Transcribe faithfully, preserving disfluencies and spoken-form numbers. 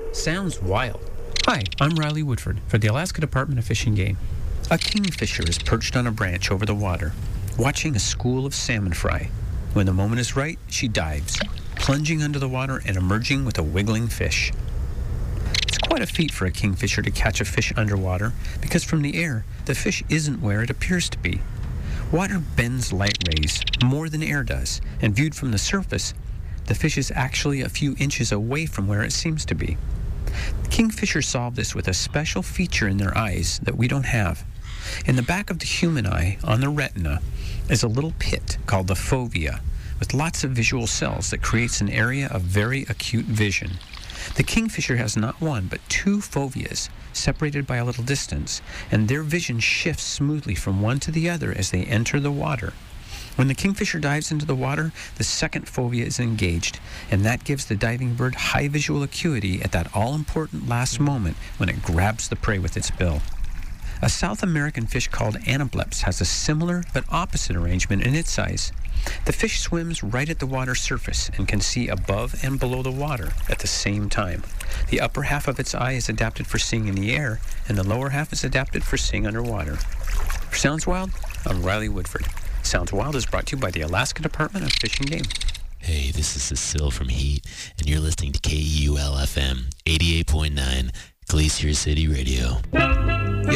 Sounds wild. Hi, I'm Riley Woodford for the Alaska Department of Fish and Game. A kingfisher is perched on a branch over the water, watching a school of salmon fry. When the moment is right, she dives, plunging under the water and emerging with a wiggling fish. It's quite a feat for a kingfisher to catch a fish underwater, because from the air, the fish isn't where it appears to be. Water bends light rays more than air does, and viewed from the surface, the fish is actually a few inches away from where it seems to be. Kingfishers solve this with a special feature in their eyes that we don't have. In the back of the human eye, on the retina, is a little pit called the fovea, with lots of visual cells that creates an area of very acute vision. The kingfisher has not one, but two foveas, separated by a little distance, and their vision shifts smoothly from one to the other as they enter the water. When the kingfisher dives into the water, the second fovea is engaged, and that gives the diving bird high visual acuity at that all-important last moment when it grabs the prey with its bill. A South American fish called anableps has a similar but opposite arrangement in its eyes. The fish swims right at the water's surface and can see above and below the water at the same time. The upper half of its eye is adapted for seeing in the air, and the lower half is adapted for seeing underwater. For Sounds Wild, I'm Riley Woodford. Sounds Wild is brought to you by the Alaska Department of Fish and Game. Hey, this is Cecile from Heat, and you're listening to K E U L F M eighty-eight point nine, Glacier City Radio.